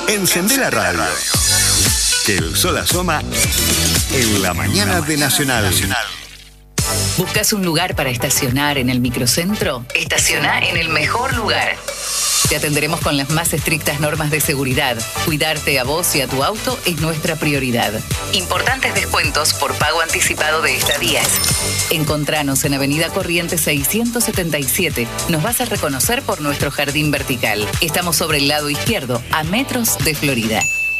Encendé la radio. Que el sol asoma en la mañana de Nacional. ¿Buscas un lugar para estacionar en el microcentro? Estaciona en el mejor lugar. Te atenderemos con las más estrictas normas de seguridad. Cuidarte a vos y a tu auto es nuestra prioridad. Importantes descuentos por pago anticipado de estadías. Encontranos en Avenida Corrientes 677. Nos vas a reconocer por nuestro jardín vertical. Estamos sobre el lado izquierdo, a metros de Florida.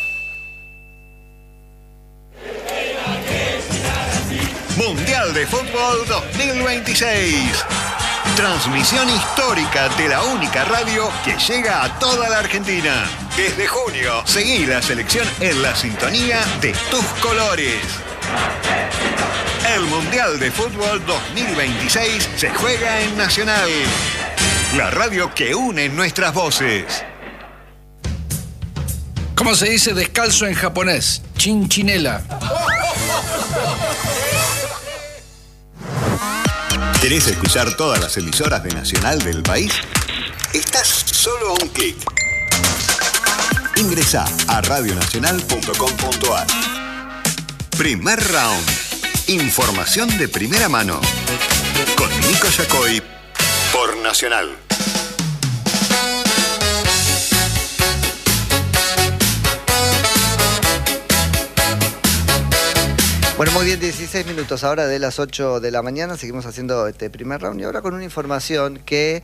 Mundial de Fútbol 2026. Transmisión histórica de la única radio que llega a toda la Argentina. Desde junio, seguí la selección en la sintonía de tus colores. El Mundial de Fútbol 2026 se juega en Nacional. La radio que une nuestras voces. ¿Cómo se dice descalzo en japonés? Chinchinela. ¿Querés escuchar todas las emisoras de Nacional del país? Estás solo a un clic. Ingresá a radionacional.com.ar. Primer round. Información de primera mano. Con Nico Yacoy por Nacional. Bueno, muy bien, 16 minutos ahora de las 8 de la mañana. Seguimos haciendo este primer round y ahora con una información que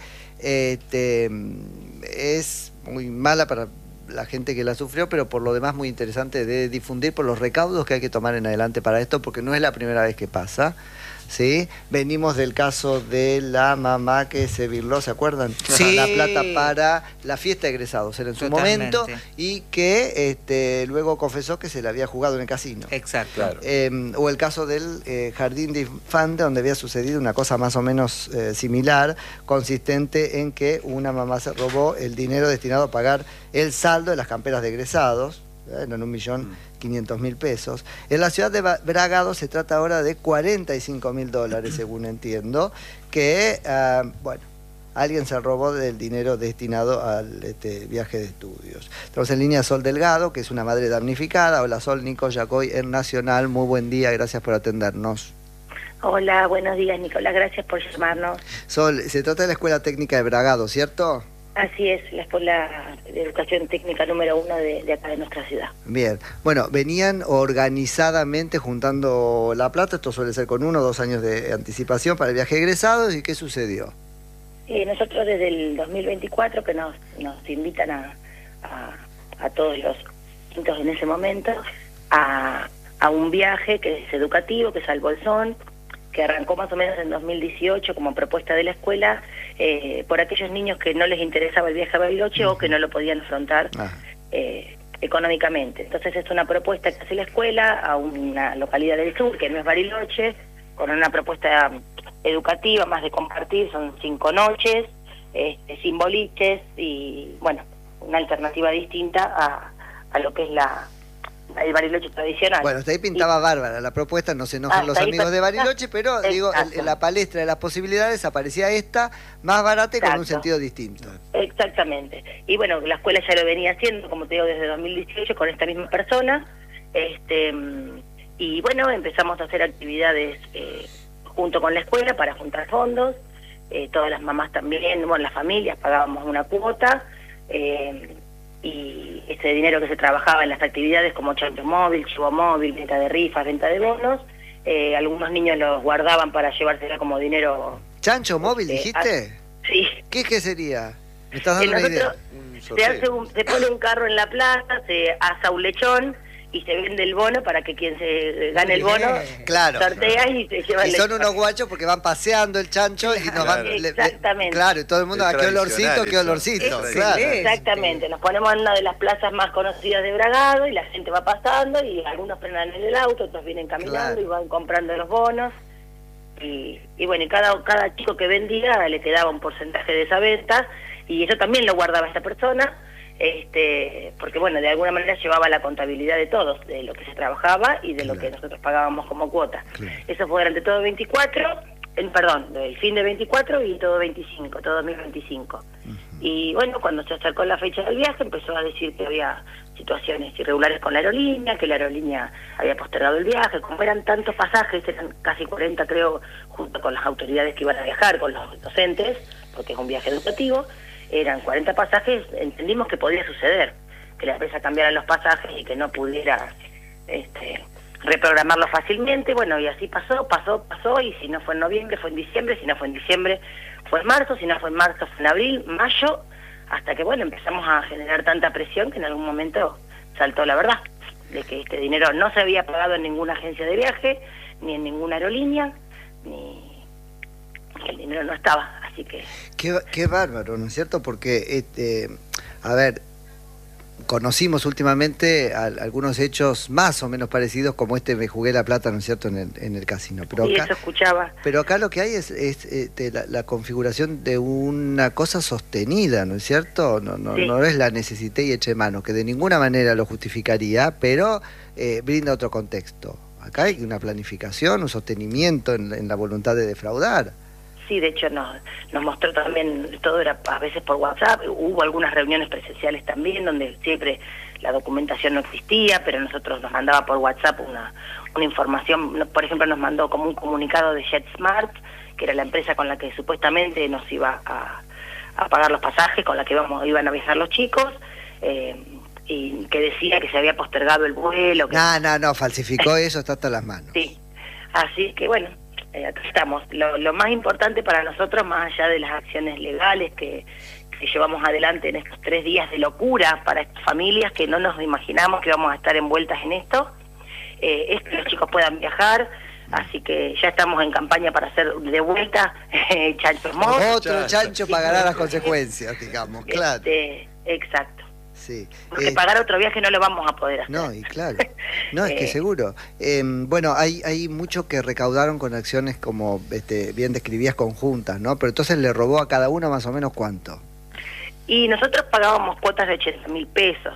es muy mala para la gente que la sufrió, pero por lo demás muy interesante de difundir por los recaudos que hay que tomar en adelante para esto, porque no es la primera vez que pasa. ¿Sí? Venimos del caso de la mamá que se birló, ¿se acuerdan? Sí. La plata para la fiesta de egresados, era en su momento, y que luego confesó que se la había jugado en el casino. Exacto. Claro. O el caso del jardín de infantes, donde había sucedido una cosa más o menos similar, consistente en que una mamá se robó el dinero destinado a pagar el saldo de las camperas de egresados, eran 1.500.000 pesos. En la ciudad de Bragado se trata ahora de $45.000, según entiendo, que, alguien se robó del dinero destinado al viaje de estudios. Estamos en línea Sol Delgado, que es una madre damnificada. Hola Sol, Nico Yacoy en Nacional. Muy buen día, gracias por atendernos. Hola, buenos días Nicolás, gracias por llamarnos. Sol, se trata de la Escuela Técnica de Bragado, ¿cierto? Así es, la Escuela de Educación Técnica número 1 de acá de nuestra ciudad. Bien, bueno, venían organizadamente juntando la plata, esto suele ser con 1 o 2 años de anticipación para el viaje de egresados, ¿y qué sucedió? Nosotros desde el 2024 que nos invitan a todos los distintos en ese momento a un viaje que es educativo, que es al Bolsón, que arrancó más o menos en 2018 como propuesta de la escuela, por aquellos niños que no les interesaba el viaje a Bariloche o que no lo podían afrontar económicamente. Entonces es una propuesta que hace la escuela a una localidad del sur, que no es Bariloche, con una propuesta educativa, más de compartir, son 5 noches, sin boliches y, bueno, una alternativa distinta a lo que es el Bariloche tradicional. Bueno, hasta ahí pintaba bárbara la propuesta, no se enojan los amigos de Bariloche, pero digo, en la palestra de las posibilidades aparecía esta, más barata y con un sentido distinto. Exactamente. Y bueno, la escuela ya lo venía haciendo, como te digo, desde 2018 con esta misma persona, y bueno, empezamos a hacer actividades junto con la escuela para juntar fondos, todas las mamás también, bueno, las familias pagábamos una cuota, y ese dinero que se trabajaba en las actividades como chancho móvil, chivo móvil, venta de rifas, venta de bonos, algunos niños los guardaban para llevársela como dinero. ¿Chancho móvil dijiste? Sí. ¿Qué sería? ¿Me estás dando una idea? Se pone un carro en la plaza, se asa un lechón y se vende el bono para que quien se gane el bono sortea y se lleva el lechón. Y son unos guachos porque van paseando el chancho y nos van... Exactamente. Claro, y todo el mundo, qué olorcito, qué olorcito. Claro. Exactamente, nos ponemos en una de las plazas más conocidas de Bragado y la gente va pasando y algunos frenan en el auto, otros vienen caminando y van comprando los bonos. Y bueno, y cada chico que vendía le quedaba un porcentaje de esa venta y eso también lo guardaba esta persona. Porque bueno, de alguna manera llevaba la contabilidad de todos, de lo que se trabajaba y de lo que nosotros pagábamos como cuota. Eso fue durante todo 24, del fin de 24 y todo 25, todo 2025. Y bueno, cuando se acercó la fecha del viaje empezó a decir que había situaciones irregulares con la aerolínea, que la aerolínea había postergado el viaje. Como eran tantos pasajes, eran casi 40 creo, junto con las autoridades que iban a viajar, con los docentes, porque es un viaje educativo, eran 40 pasajes, entendimos que podía suceder, que la empresa cambiara los pasajes y que no pudiera reprogramarlo fácilmente. Bueno, y así pasó, y si no fue en noviembre, fue en diciembre, si no fue en diciembre, fue en marzo, si no fue en marzo, fue en abril, mayo, hasta que, bueno, empezamos a generar tanta presión que en algún momento saltó la verdad, de que este dinero no se había pagado en ninguna agencia de viaje, ni en ninguna aerolínea, ni que el dinero no estaba, así que... Qué bárbaro, ¿no es cierto? Porque, a ver, conocimos últimamente algunos hechos más o menos parecidos, como me jugué la plata, ¿no es cierto?, en el casino. Pero sí, acá, eso escuchaba. Pero acá lo que hay es la configuración de una cosa sostenida, ¿no es cierto? No es la necesité y eché mano, que de ninguna manera lo justificaría, pero brinda otro contexto. Acá hay una planificación, un sostenimiento en la voluntad de defraudar. Sí, de hecho nos mostró también, todo era a veces por WhatsApp, hubo algunas reuniones presenciales también, donde siempre la documentación no existía, pero nosotros nos mandaba por WhatsApp una información. Por ejemplo, nos mandó como un comunicado de JetSmart, que era la empresa con la que supuestamente nos iba a pagar los pasajes, con la que iban a viajar los chicos, y que decía que se había postergado el vuelo. No, falsificó eso, está hasta las manos. Sí, así que bueno, acá estamos. Lo más importante para nosotros, más allá de las acciones legales que llevamos adelante en estos 3 días de locura para estas familias que no nos imaginamos que íbamos a estar envueltas en esto, es que los chicos puedan viajar. Así que ya estamos en campaña para hacer de vuelta chanchos mos. Otro chancho pagará las consecuencias, digamos, claro. Exacto. Sí. Porque pagar otro viaje no lo vamos a poder hacer. No, y claro. No, es que seguro. Bueno, hay mucho que recaudaron con acciones como bien describías, conjuntas, ¿no? Pero entonces le robó a cada uno más o menos ¿cuánto? Y nosotros pagábamos cuotas de 80.000 pesos.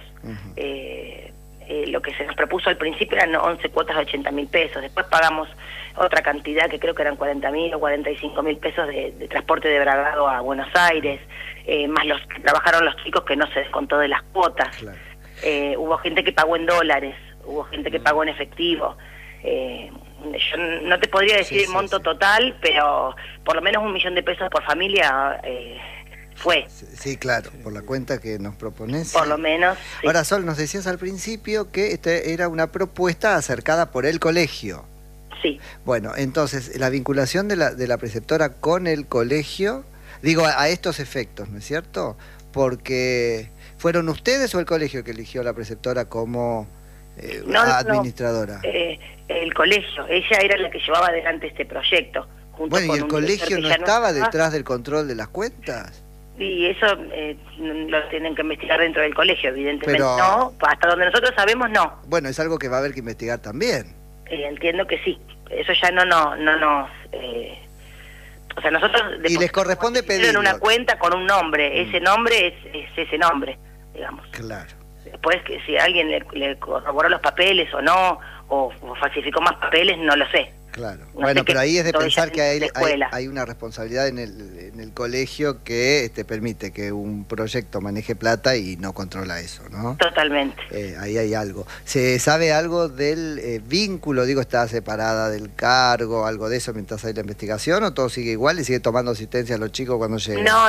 Lo que se nos propuso al principio eran 11 cuotas de 80.000 pesos. Después pagamos otra cantidad que creo que eran 40.000 o 45.000 pesos de transporte de Bragado a Buenos Aires, más los que trabajaron los chicos que no se descontó de las cuotas. Claro. Hubo gente que pagó en dólares, hubo gente que pagó en efectivo. Yo no te podría decir el monto total, pero por lo menos 1 millón de pesos por familia fue. Sí, claro, por la cuenta que nos propones. Por lo menos. Sí. Ahora, Sol, nos decías al principio que era una propuesta acercada por el colegio. Sí. Bueno, entonces, la vinculación de la preceptora con el colegio, digo, a estos efectos, ¿no es cierto? Porque, ¿fueron ustedes o el colegio que eligió a la preceptora como administradora? El colegio, ella era la que llevaba adelante este proyecto. Bueno, ¿y el colegio no estaba detrás del control de las cuentas? Y eso lo tienen que investigar dentro del colegio, evidentemente. Pero... no, hasta donde nosotros sabemos, no. Bueno, es algo que va a haber que investigar también. Entiendo que sí. Eso ya no nos... o sea, nosotros... Y les corresponde pedir en una cuenta con un nombre. Ese nombre es ese nombre, digamos. Claro. Después, que si alguien le corroboró los papeles o no, o falsificó más papeles, no lo sé. Claro. No bueno, sé pero ahí es de pensar que hay una responsabilidad en el colegio que permite que un proyecto maneje plata y no controla eso, ¿no? Totalmente. Ahí hay algo. ¿Se sabe algo del vínculo? Digo, ¿está separada del cargo, algo de eso mientras hay la investigación, o todo sigue igual y sigue tomando asistencia a los chicos cuando llegan? No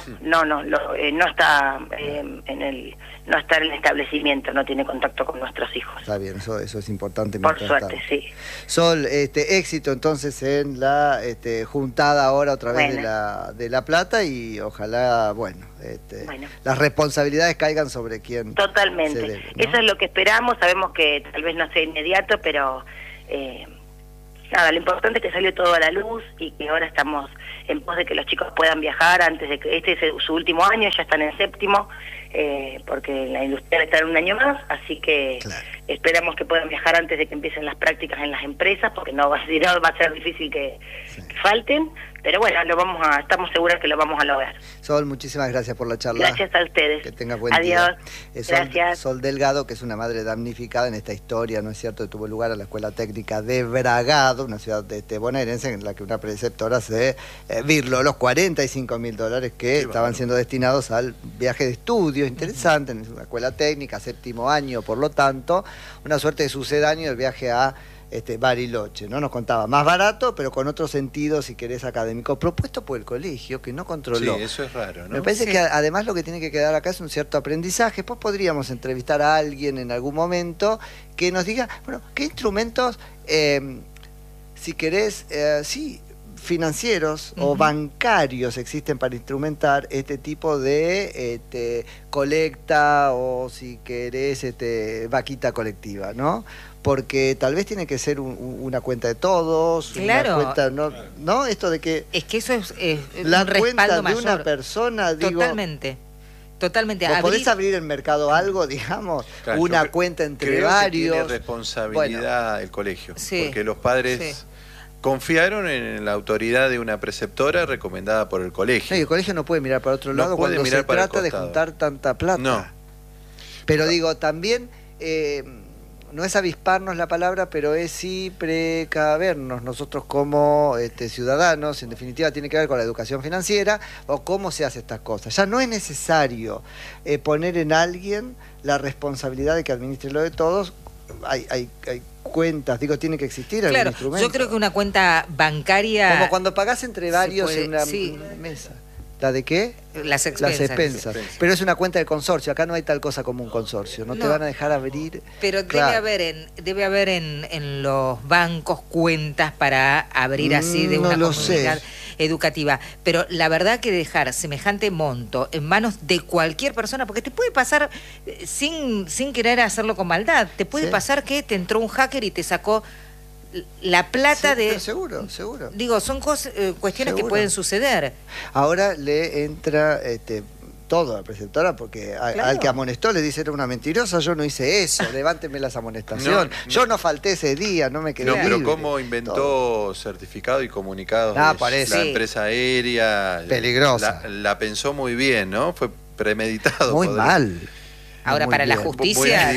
está no está en el establecimiento, no tiene contacto con nuestros hijos. Está bien, eso es importante. Por suerte, sí. Sol, éxito entonces en la juntada ahora otra vez de la plata, y ojalá, bueno, las responsabilidades caigan sobre quien totalmente se debe, ¿no? Eso es lo que esperamos. Sabemos que tal vez no sea inmediato, pero nada, lo importante es que salió todo a la luz y que ahora estamos en pos de que los chicos puedan viajar antes de que este es su último año, ya están en 7º, porque la industrial está en 1 año más, así que claro. esperamos que puedan viajar antes de que empiecen las prácticas en las empresas, porque no va a ser difícil que falten, pero bueno, estamos seguras que lo vamos a lograr. Sol, muchísimas gracias por la charla. Gracias a ustedes. Que tengas buen día. Adiós. Gracias. Sol Delgado, que es una madre damnificada en esta historia, ¿no es cierto?, que tuvo lugar a la Escuela Técnica de Bragado, una ciudad bonaerense, en la que una preceptora se virló los $45.000 que estaban siendo destinados al viaje de estudios. Interesante, en una escuela técnica, 7º año, por lo tanto, una suerte de sucedáneo del viaje a Bariloche, ¿no? Nos contaba, más barato, pero con otro sentido, si querés, académico, propuesto por el colegio, que no controló. Sí, eso es raro, ¿no? Me parece que además lo que tiene que quedar acá es un cierto aprendizaje. Pues podríamos entrevistar a alguien en algún momento que nos diga, bueno, qué instrumentos, si querés, financieros o bancarios existen para instrumentar este tipo de colecta o, si querés, vaquita colectiva, ¿no? Porque tal vez tiene que ser una cuenta de todos, claro, una cuenta, ¿no? Esto de que... Es que eso es la un respaldo cuenta de mayor. una persona, digo... Totalmente. ¿Vos podés abrir en mercado algo, digamos? Claro, una cuenta entre creo varios... que tiene responsabilidad el colegio, porque los padres... Sí. Confiaron en la autoridad de una preceptora recomendada por el colegio. No, y el colegio no puede mirar para otro lado cuando se trata de juntar tanta plata. No. Pero digo, también, no es avisparnos la palabra, pero es sí precavernos nosotros como ciudadanos. En definitiva, tiene que ver con la educación financiera o cómo se hace estas cosas. Ya no es necesario poner en alguien la responsabilidad de que administre lo de todos. Hay cuentas, tiene que existir algún instrumento. Yo creo que una cuenta bancaria... Como cuando pagás entre varios en una mesa. ¿La de qué? Las expensas. Pero es una cuenta de consorcio. Acá no hay tal cosa como un consorcio. No te van a dejar abrir. Pero debe haber en los bancos cuentas para abrir así de una comunidad educativa. Pero la verdad que dejar semejante monto en manos de cualquier persona, porque te puede pasar sin querer hacerlo con maldad, te puede pasar que te entró un hacker y te sacó la plata de... Seguro. Digo, son cuestiones que pueden suceder. Ahora le entra todo a la preceptora, porque al que amonestó le dice, era una mentirosa, yo no hice eso, levánteme las amonestaciones. Yo no falté ese día, no me quedé libre. Pero cómo inventó certificado y comunicados parece. La empresa aérea. Peligrosa. La pensó muy bien, ¿no? Fue premeditado. Muy mal. Ahora, para la justicia...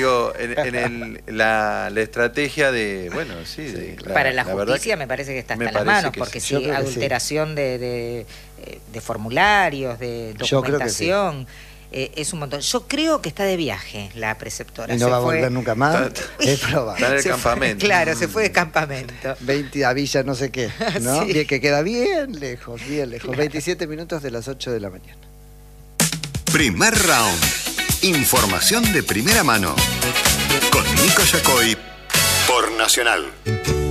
la estrategia de... para la justicia me parece que está hasta las manos, porque si adulteración de formularios, de documentación... es un montón. Yo creo que está de viaje la preceptora. Y no va a volver nunca más. Es probable. Está en el campamento. Claro, se fue de campamento. 20 a Villa no sé qué, ¿no? Bien, que queda bien lejos. 27 minutos de las 8 de la mañana. Primer round. Información de primera mano. Con Nico Yacoy por Nacional.